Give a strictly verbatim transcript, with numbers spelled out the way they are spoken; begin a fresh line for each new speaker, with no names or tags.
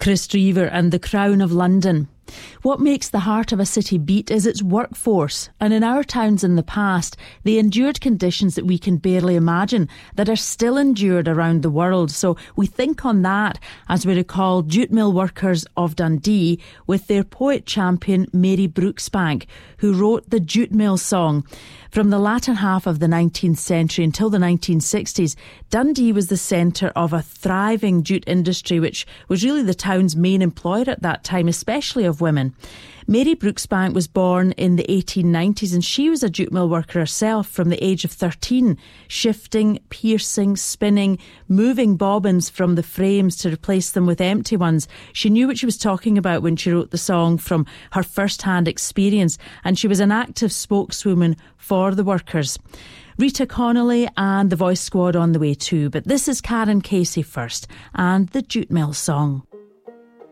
Chris Drever and The Crown of London. What makes the heart of a city beat is its workforce, and in our towns in the past, they endured conditions that we can barely imagine, that are still endured around the world. So we think on that as we recall jute mill workers of Dundee with their poet champion Mary Brooksbank, who wrote the Jute Mill Song. From the latter half of the nineteenth century until the nineteen sixties, Dundee was the centre of a thriving jute industry, which was really the town's main employer at that time, especially of women. Mary Brooksbank was born in the eighteen nineties, and she was a jute mill worker herself from the age of thirteen, shifting, piercing, spinning, moving bobbins from the frames to replace them with empty ones. She knew what she was talking about when she wrote the song from her first-hand experience, and she was an active spokeswoman for the workers. Rita Connolly and the Voice Squad on the way too, but this is Karen Casey first and the Jute Mill Song.